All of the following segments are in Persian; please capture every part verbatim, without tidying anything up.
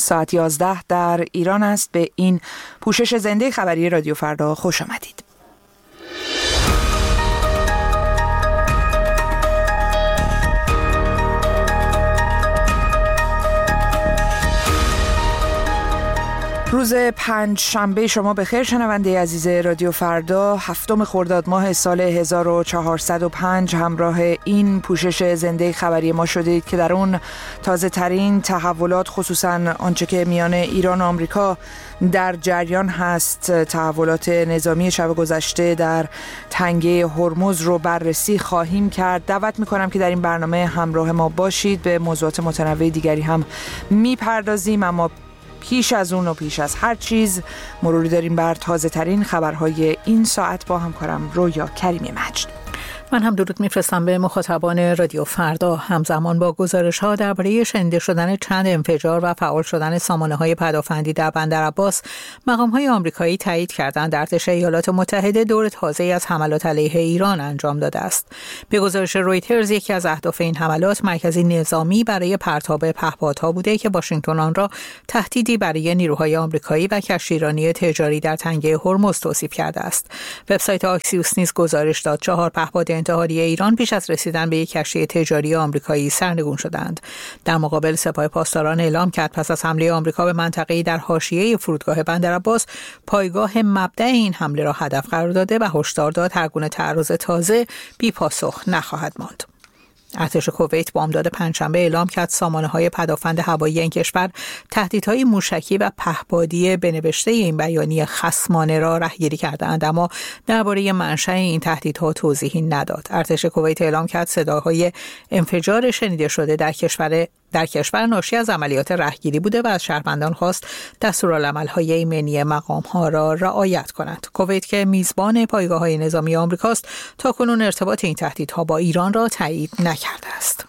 ساعت یازده در ایران است. به این پوشش زنده خبری رادیو فردا خوش آمدید. روز پنج شنبه شما بخیر شنونده عزیز رادیو فردا، هفتم خرداد ماه سال هزار و چهارصد و پنج همراه این پوشش زنده خبری ما شدید که در اون تازه ترین تحولات خصوصا آنچه که میان ایران و آمریکا در جریان هست، تحولات نظامی شب گذشته در تنگه هرمز رو بررسی خواهیم کرد. دعوت میکنم که در این برنامه همراه ما باشید. به موضوعات متنوع دیگری هم میپردازیم، اما پیش از اون و پیش از هر چیز مروری داریم بر تازه ترین خبرهای این ساعت با همکارم رویا کریمی مجد. من هم درود میفرستم به مخاطبان رادیو فردا. همزمان با گزارش‌ها درباره شنیده شدن چند انفجار و فعال شدن سامانه‌های پدافندی در بندرعباس، مقام‌های آمریکایی تایید کردند ارتش ایالات متحده دور تازه‌ای از حملات علیه ایران انجام داده است. به گزارش رویترز، یکی از اهداف این حملات مرکزی نظامی برای پرتاب پهپادها بوده که واشنگتن آن را تهدیدی برای نیروهای آمریکایی و کشتیرانی تجاری در تنگه هرمز توصیف کرده است. وبسایت آکسیوس نیز گزارش داد چهار پهپاد اتحادیه ایران پیش از رسیدن به یک کشتی تجاری آمریکایی سرنگون شدند. در مقابل سپاه پاسداران اعلام کرد پس از حمله آمریکا به منطقه‌ای در حاشیه فرودگاه بندرعباس، پایگاه مبدأ این حمله را هدف قرار داده و هشدار داد هر گونه تعرض تازه بی پاسخ نخواهد ماند. ارتش کویت بامداد پنجشنبه اعلام کرد سامانه‌های پدافند هوایی این کشور تهدیدهای موشکی و پهپادی به نوشته این بیانیه خصمانه را رهگیری کردند، اما درباره منشأ این تهدیدها توضیحی نداد. ارتش کویت اعلام کرد صداهای انفجار شنیده شده در کشور در کشور ناشی از عملیات رهگیری بوده و از شهروندان خواست دستورالعمل‌های ایمنی مقام‌ها را رعایت کنند. کویت که میزبان پایگاه‌های نظامی آمریکاست، تاکنون ارتباط این تهدیدها با ایران را تایید نکرده است.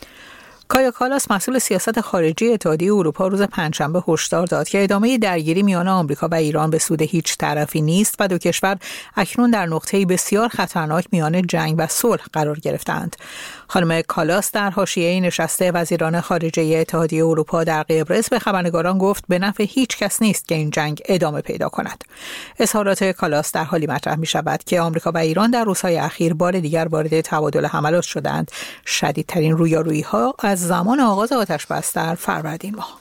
کایا کالاس، مسئول سیاست خارجی اتحادیه اروپا، روز پنجشنبه هشدار داد که ادامه درگیری میان آمریکا و ایران به سود هیچ طرفی نیست و دو کشور اکنون در نقطه‌ای بسیار خطرناک میان جنگ و صلح قرار گرفتند. خانم کالاس در حاشیه نشست وزیران خارجه اتحادیه اروپا در قبرس به خبرنگاران گفت به نفع هیچ کس نیست که این جنگ ادامه پیدا کند. اظهارات کالاس در حالی مطرح می شود که آمریکا و ایران در روزهای اخیر بار دیگر وارد تبادل حملات شدند، شدیدترین رویارویی‌ها از زمان آغاز آتش بس در فروردین ماه.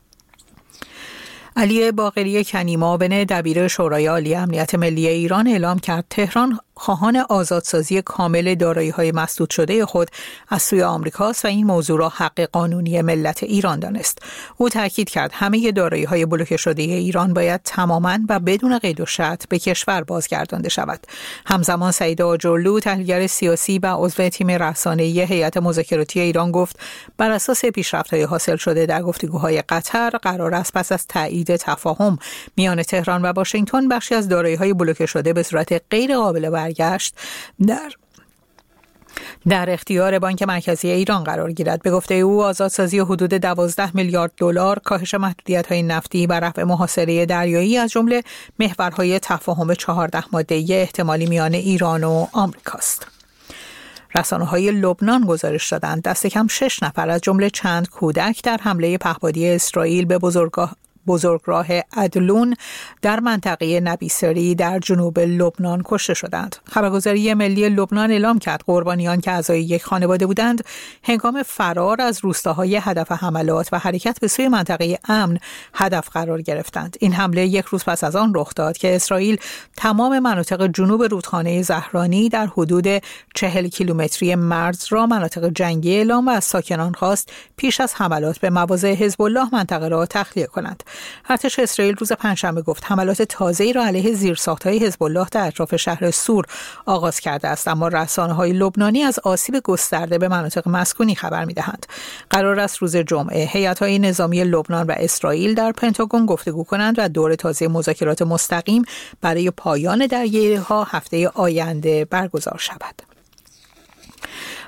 علی باقری کنیمابن، دبیر شورای عالی امنیت ملی ایران، اعلام کرد تهران خواهان آزادسازی کامل دارایی‌های مسدود شده خود از سوی آمریکاست و این موضوع را حق قانونی ملت ایران دانست. او تاکید کرد همه دارایی‌های بلوکه شده ایران باید تماماً و بدون قید و شرط به کشور بازگردانده شود. همزمان سعید آجرلو، تحلیلگر سیاسی و عضو تیم رسانه‌ای هیئت مذاکراتی ایران، گفت بر اساس پیشرفت‌های حاصل شده در گفتگوهای قطر، قرار است پس از تایید تفاهم میان تهران و واشنگتن بخشی از دارایی‌های بلوکه شده به صورت غیر قابل برگشت در در اختیار بانک مرکزی ایران قرار گیرد. به گفته او، آزادسازی حدود دوازده میلیارد دلار، کاهش محدودیت‌های نفتی و رفع محاصره دریایی از جمله محورهای تفاهم چهارده ماده‌ای احتمالی میان ایران و آمریکاست. رسانه‌های لبنان گزارش دادند دست کم شش نفر از جمله چند کودک در حمله پهپادی اسرائیل به بزرگراه بزرگراه ادلون در منطقه نبیسری در جنوب لبنان کشته شدند. خبرگزاری ملی لبنان اعلام کرد قربانیان که اعضای یک خانواده بودند هنگام فرار از روستاهای هدف حملات و حرکت به سوی منطقه امن هدف قرار گرفتند. این حمله یک روز پس از آن رخ داد که اسرائیل تمام مناطق جنوب رودخانه زهرانی در حدود چهل کیلومتری مرز را مناطق جنگی اعلام و از ساکنان خواست پیش از حملات به مواضع حزب الله منطقه را تخلیه کنند. ارتش اسرائیل روز پنجشنبه گفت حملات تازه‌ای را علیه زیرساخت‌های حزب الله در اطراف شهر سور آغاز کرده است، اما رسانه‌های لبنانی از آسیب گسترده به مناطق مسکونی خبر می‌دهند. قرار است روز جمعه هیئت‌های نظامی لبنان و اسرائیل در پنتاگون گفتگو کنند و دور تازه مذاکرات مستقیم برای پایان درگیری‌ها هفته آینده برگزار شود.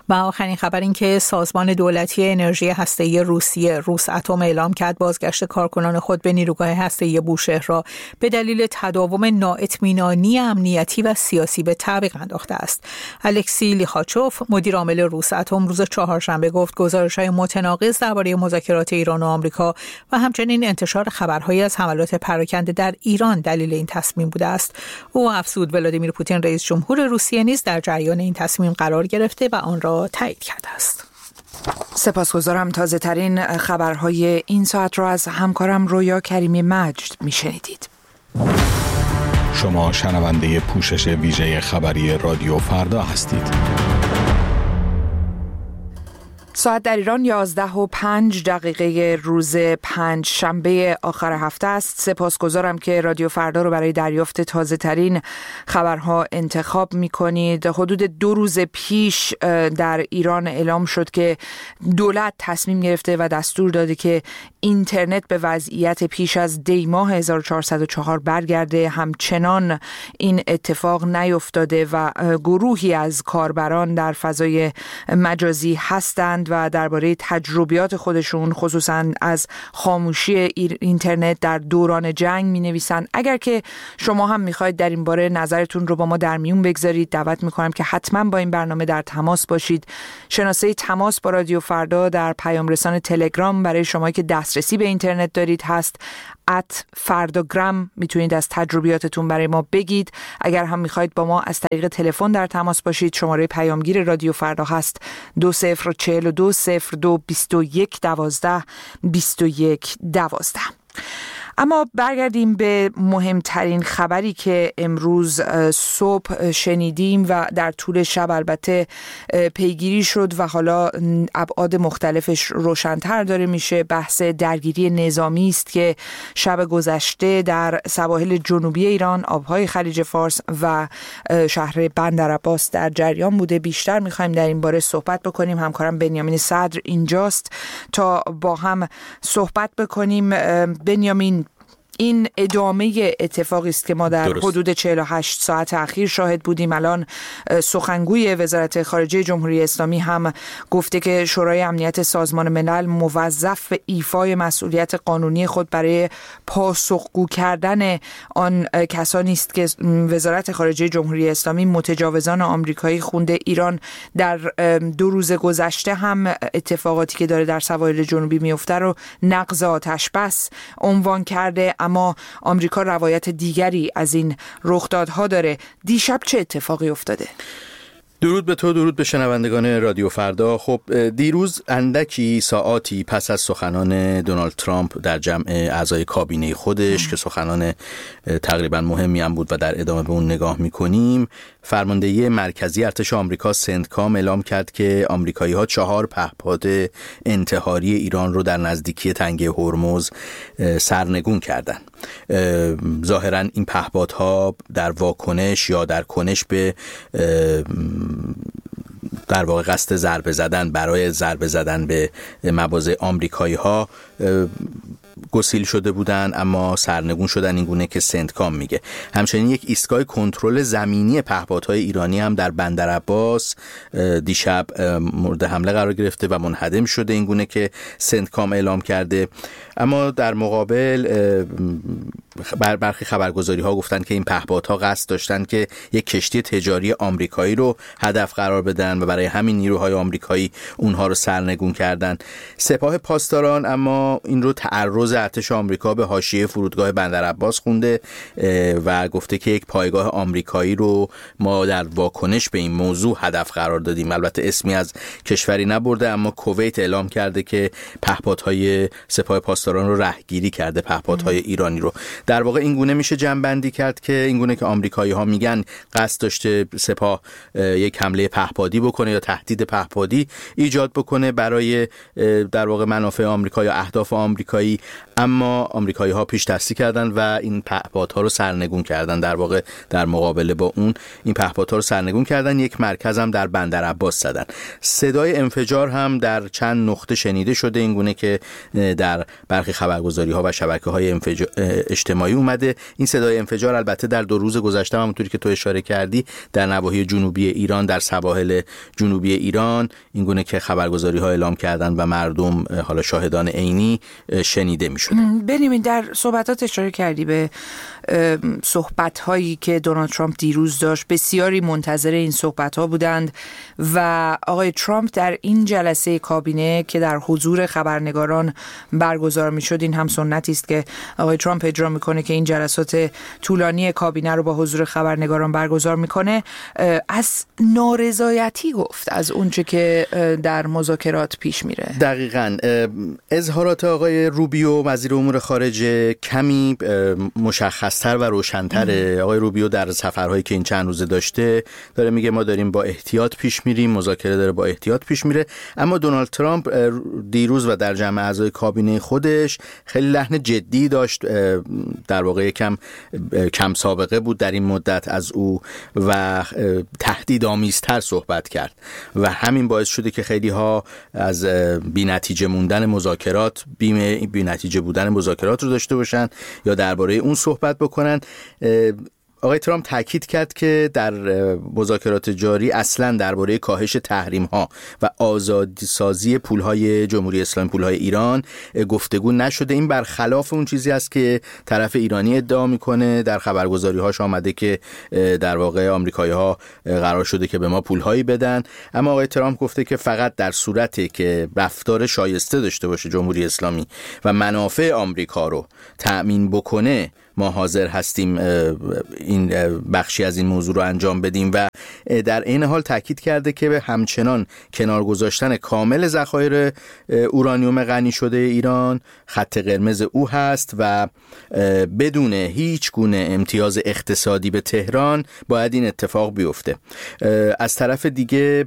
و آخرین خبر این که سازمان دولتی انرژی هسته‌ای روسیه روس اتم اعلام کرد بازگشت کارکنان خود به نیروگاه هسته‌ای بوشهر را به دلیل تداوم نااطمینانی امنیتی و سیاسی به تعویق انداخته است. الکسی لیخاچوف مدیر عامل روس اتم روز چهارشنبه گفت گزارش‌های متناقض درباره مذاکرات ایران و آمریکا و همچنین انتشار خبرهایی از حملات پراکنده در ایران دلیل این تصمیم بوده است. او افزود ولادیمیر پوتین رئیس جمهور روسیه نیز در جریان این تصمیم قرار گرفته و آن را تایید کرده است. سپاسگزارم. تازه ترین خبرهای این ساعت را از همکارم رویا کریمی مجد میشنیدید. شما شنونده پوشش ویژه خبری رادیو فردا هستید. ساعت در ایران یازده و پنج دقیقه روز پنج شنبه آخر هفته است. سپاسگزارم که رادیو فردا رو برای دریافت تازه ترین خبرها انتخاب می کنید. حدود دو روز پیش در ایران اعلام شد که دولت تصمیم گرفته و دستور داده که اینترنت به وضعیت پیش از دی ماه هزار و چهارصد و چهار برگرده. همچنان این اتفاق نیفتاده و گروهی از کاربران در فضای مجازی هستند و درباره تجربیات خودشون خصوصا از خاموشی اینترنت در دوران جنگ می نویسن. اگر که شما هم میخواید در این باره نظرتون رو با ما در میون بگذارید، دعوت میکنم که حتما با این برنامه در تماس باشید. شناسه تماس با رادیو فردا در پیام رسان تلگرام برای شما که دسترسی به اینترنت دارید هست. ات فرداگرام میتونید از تجربیاتتون برای ما بگید. اگر هم میخواید با ما از طریق تلفن در تماس باشید، شماره پیامگیر رادیو فردا هست دو صفر چهل و دو صفر دو بیست و یک دوازده بیست و یک دوازده. اما برگردیم به مهمترین خبری که امروز صبح شنیدیم و در طول شب البته پیگیری شد و حالا ابعاد مختلفش روشن‌تر داره میشه. بحث درگیری نظامی است که شب گذشته در سواحل جنوبی ایران، آبهای خلیج فارس و شهر بندرعباس در جریان بوده. بیشتر میخوایم در این باره صحبت بکنیم. همکارم بنیامین صدر اینجاست تا با هم صحبت بکنیم. بنیامین، این ادامه اتفاقی است که ما در درست. حدود چهل و هشت ساعت اخیر شاهد بودیم. الان سخنگوی وزارت خارجه جمهوری اسلامی هم گفته که شورای امنیت سازمان ملل موظف به ایفای مسئولیت قانونی خود برای پاسخگو کردن آن کسانی است که وزارت خارجه جمهوری اسلامی متجاوزان آمریکایی خونده. ایران در دو روز گذشته هم اتفاقاتی که داره در سواحل جنوبی میفته رو نقض آتش بس عنوان کرده، اما آمریکا روایت دیگری از این رخدادها داره. دیشب چه اتفاقی افتاده؟ درود به تو، درود به شنوندگان رادیو فردا. خب دیروز اندکی ساعاتی پس از سخنان دونالد ترامپ در جمع اعضای کابینه خودش ام. که سخنان تقریبا مهمی هم بود و در ادامه به اون نگاه میکنیم، فرماندهی مرکزی ارتش آمریکا سنتکام اعلام کرد که آمریکایی‌ها چهار پهپاد انتحاری ایران رو در نزدیکی تنگه هرمز سرنگون کردند. ظاهراً این پهپادها در واکنش یا در کنش به در واقع قصد ضربه زدن برای ضربه زدن به مواضع آمریکایی‌ها گسیل شده بودن، اما سرنگون شدن، این گونه که سنتکام میگه. همچنین یک ایستگاه کنترل زمینی پهپادهای ایرانی هم در بندرعباس دیشب مورد حمله قرار گرفته و منهدم شده، این گونه که سنتکام اعلام کرده. اما در مقابل بر برخی خبرگزاری ها گفتن که این پهپادها قصد داشتن که یک کشتی تجاری آمریکایی رو هدف قرار بدن و برای همین نیروهای آمریکایی اونها رو سرنگون کردن. سپاه پاسداران اما این رو تعرض ارتش آمریکا به حاشیه فرودگاه بندرعباس خونده و گفته که یک پایگاه آمریکایی رو ما در واکنش به این موضوع هدف قرار دادیم. البته اسمی از کشوری نبرده، اما کویت اعلام کرده که پهپادهای سپاه پاسداران رو رهگیری کرده، پهپادهای ایرانی رو. در واقع این گونه میشه جمع‌بندی کرد که این گونه که آمریکایی‌ها میگن قصد داشته سپاه یک حمله پهپادی بکنه یا تهدید پهپادی ایجاد بکنه برای در واقع منافع آمریکا یا اهداف آمریکایی، اما آمریکایی‌ها پیش دستی کردن و این پهپادها رو سرنگون کردن. در واقع در مقابله با اون این پهپادها رو سرنگون کردن. یک مرکز هم در بندرعباس زدن. صدای انفجار هم در چند نقطه شنیده شده، این گونه که در برخی خبرگزاری‌ها و شبکه‌های اجتماعی اجتماعی اومده. این صدای انفجار البته در دو روز گذشته همونطوری که تو اشاره کردی در نواحی جنوبی ایران، در سواحل جنوبی ایران این گونه که خبرگزاری‌ها اعلام کردن و مردم حالا شاهدان عینی شنیده می‌شد. بنیامین، در صحبتات اشاره کردی به صحبت‌هایی که دونالد ترامپ دیروز داشت. بسیاری منتظر این صحبت‌ها بودند و آقای ترامپ در این جلسه کابینه که در حضور خبرنگاران برگزار می‌شد، این هم سنتی است که آقای ترامپ اجرا می‌کنه که این جلسات طولانی کابینه رو با حضور خبرنگاران برگزار می‌کنه، از نارضایتی گفت از اونچه که در مذاکرات پیش میره. دقیقاً اظهارات آقای روبیو وزیر امور خارجه کمی مشخص‌تر و روشن‌تره. آقای روبیو در سفرهایی که این چند روزه داشته داره میگه ما داریم با احتیاط پیش میریم، مذاکره داره با احتیاط پیش میره. اما دونالد ترامپ دیروز و در جمع اعضای کابینه خودش خیلی لحن جدی داشت، در واقع کم کم سابقه بود در این مدت از او و تهدیدآمیزتر صحبت کرد و همین باعث شده که خیلی ها از بی‌نتیجه موندن مذاکرات بیم بی‌نتیجه بودن مذاکرات رو داشته باشن یا درباره اون صحبت بکنن. آقای ترامپ تاکید کرد که در مذاکرات جاری اصلاً درباره کاهش تحریم‌ها و آزادسازی پول‌های جمهوری اسلامی، پول‌های ایران گفتگو نشده. این برخلاف اون چیزی است که طرف ایرانی ادعا می‌کنه. در خبرگزاری‌هاش آمده که در واقع آمریکایی‌ها قرار شده که به ما پول‌هایی بدن، اما آقای ترامپ گفته که فقط در صورتی که رفتار شایسته داشته باشه جمهوری اسلامی و منافع آمریکا رو تأمین بکنه ما حاضر هستیم این بخشی از این موضوع رو انجام بدیم و در این حال تاکید کرده که به همچنان کنار گذاشتن کامل ذخایر اورانیوم غنی شده ایران خط قرمز او هست و بدون هیچ گونه امتیاز اقتصادی به تهران باید این اتفاق بیفته. از طرف دیگه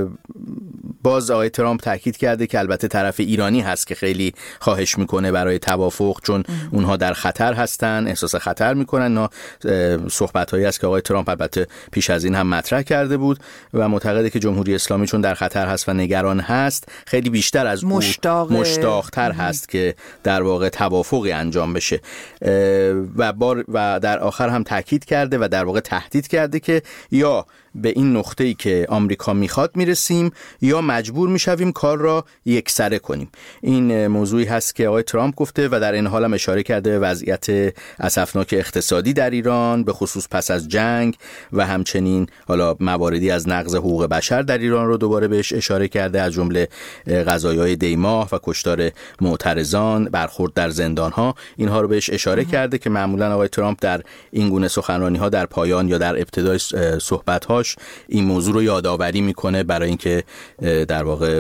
باز آقای ترامپ تاکید کرده که البته طرف ایرانی هست که خیلی خواهش میکنه برای توافق، چون اونها در خطر هستن، احساس خطر میکنن. نه صحبت‌هایی است که آقای ترامپ البته پیش از این هم مطرح کرده بود و معتقده که جمهوری اسلامی چون در خطر هست و نگران هست خیلی بیشتر از مشتاق مشتاق‌تر هست که در واقع توافقی انجام بشه و بار و در آخر هم تاکید کرده و در واقع تهدید کرده که یا به این نقطه‌ای که آمریکا میخواد میرسیم یا مجبور میشویم کار را یکسره کنیم. این موضوعی هست که آقای ترامپ گفته و در این حال هم اشاره کرده به وضعیت اسفناک اقتصادی در ایران به خصوص پس از جنگ و همچنین حالا مواردی از نقض حقوق بشر در ایران رو دوباره بهش اشاره کرده، از جمله قضایای دیماه و کشتار معترضان، برخورد در زندان‌ها، اینها رو بهش اشاره کرده که معمولا آقای ترامپ در این گونه سخنرانی‌ها در پایان یا در ابتدای صحبت‌ها این موضوع رو یادآوری میکنه برای اینکه در واقع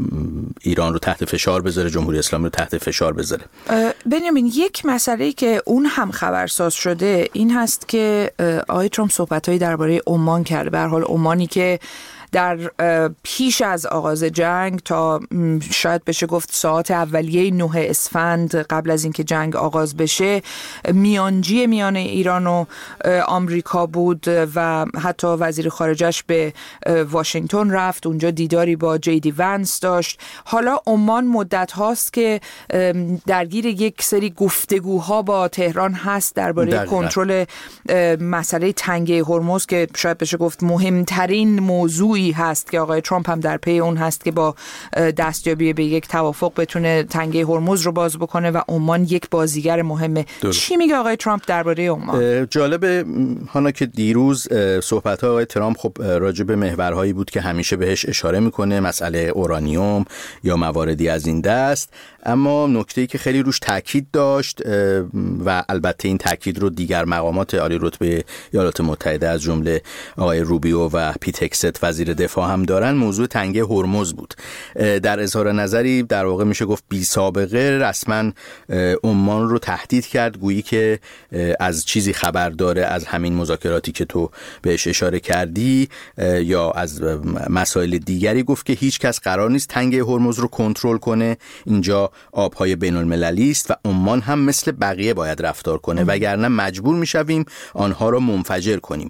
ایران رو تحت فشار بذاره، جمهوری اسلامی رو تحت فشار بذاره. بنیامین، یک مسئله که اون هم خبرساز شده این هست که آقای ترامپ صحبت‌هایی درباره عمان کرده. به هر حال عمانی که در پیش از آغاز جنگ تا شاید بشه گفت ساعت اولیه نه اسفند قبل از اینکه جنگ آغاز بشه میانجی میان ایران و آمریکا بود و حتی وزیر خارجش به واشنگتن رفت، اونجا دیداری با جی دی ونس داشت. حالا عمان مدت هاست که درگیر یک سری گفتگوها با تهران هست درباره کنترل مسئله تنگه هرمز که شاید بشه گفت مهمترین موضوع هست که آقای ترامپ هم در پی اون هست که با دستیابی به یک توافق بتونه تنگه هرمز رو باز بکنه و عمان یک بازیگر مهمه. درست. چی میگه آقای ترامپ درباره عمان؟ جالبه هانا که دیروز صحبت‌های آقای ترامپ خب راجع به محورهایی بود که همیشه بهش اشاره میکنه، مسئله اورانیوم یا مواردی از این دست، اما نکته‌ای که خیلی روش تاکید داشت و البته این تاکید رو دیگر مقامات عالی رتبه ایالات متحده از جمله آقای روبیو و پیت هگست وزیر دفاع هم دارن، موضوع تنگه هرمز بود. در اظهار نظری در واقع میشه گفت بی سابقه رسما عمان رو تهدید کرد، گویی که از چیزی خبر داره، از همین مذاکراتی که تو بهش اشاره کردی یا از مسائل دیگری. گفت که هیچ کس قرار نیست تنگه هرمز رو کنترل کنه، اینجا آبهای بین المللی است و عمان هم مثل بقیه باید رفتار کنه وگرنه مجبور میشویم آنها رو منفجر کنیم.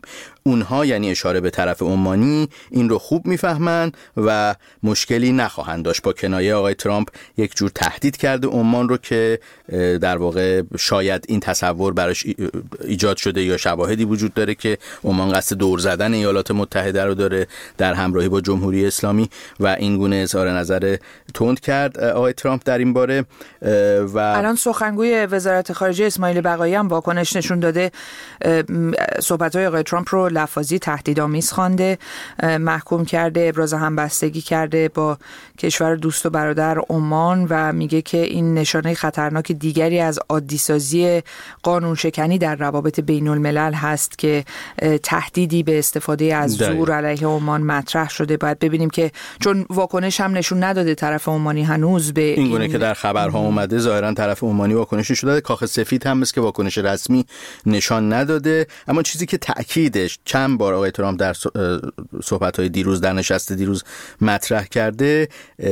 اونها، یعنی اشاره به طرف عمانی، این رو خوب میفهمن و مشکلی نخواهند داشت. با کنایه آقای ترامپ یک جور تهدید کرده عمان رو که در واقع شاید این تصور براش ایجاد شده یا شواهدی وجود داره که عمان قصد دور زدن ایالات متحده رو داره در همراهی با جمهوری اسلامی و این گونه اظهار نظر تند کرد آقای ترامپ در این باره. و الان سخنگوی وزارت خارجه اسماعیل بقایی هم واکنش نشون داده، صحبت‌های آقای ترامپ رو لفاظی تهدیدآمیز خوانده، محکوم کرده، ابراز همبستگی کرده با کشور دوست و برادر عمان و میگه که این نشانه خطرناک دیگری از عادی‌سازی قانون شکنی در روابط بین الملل هست که تهدیدی به استفاده از زور علیه عمان مطرح شده. باید ببینیم که چون واکنش هم نشون نداده طرف عمانی هنوز به این گونه این... که در خبرها اومده، ظاهرا طرف عمانی واکنشش داده. کاخ سفید هم مثل که واکنش رسمی نشان نداده. اما چیزی که تأکیدش چند بار آقای ترامپ در صحبت‌های دیروز در نشست دیروز مطرح کرده،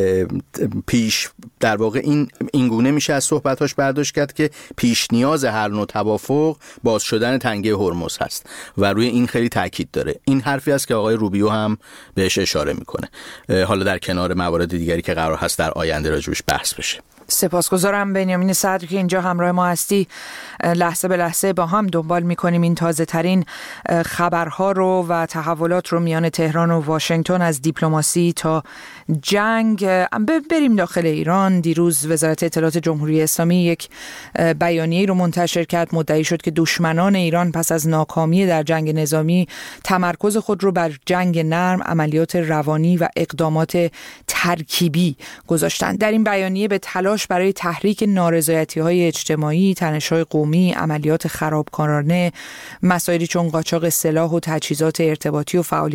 پیش در واقع این این گونه میشه از صحبتاش برداشت کرد که پیش نیاز هر نوع توافق باز شدن تنگه هرمز هست و روی این خیلی تاکید داره. این حرفی است که آقای روبیو هم بهش اشاره میکنه، حالا در کنار موارد دیگری که قرار هست در آینده راجبش بحث بشه. سپاسگزارم بنیامین صدر که اینجا همراه ما هستی. لحظه به لحظه با هم دنبال میکنیم این تازه ترین خبرها رو و تحولات رو میان تهران و واشنگتن، از دیپلماسی تا جنگ. بریم داخل ایران. دیروز وزارت اطلاعات جمهوری اسلامی یک بیانیه رو منتشر کرد. مدعی شد که دشمنان ایران پس از ناکامی در جنگ نظامی تمرکز خود رو بر جنگ نرم، عملیات روانی و اقدامات ترکیبی گذاشتند. در این بیانیه به تلاش برای تحریک نارضایتی‌های اجتماعی، تنش‌های قومی، عملیات خرابکارانه، مسائلی چون قاچاق سلاح و تجهیزات ارتباطی و فعالیت